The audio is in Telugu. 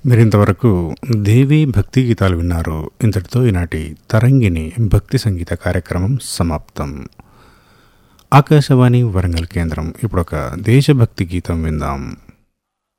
మీరింతవరకు దేవి భక్తి గీతాలు విన్నారు. ఇంతటితో ఈనాటి తరంగిణి భక్తి సంగీత కార్యక్రమం సమాప్తం. ఆకాశవాణి వరంగల్ కేంద్రం. ఇప్పుడొక దేశభక్తి గీతం విందాం.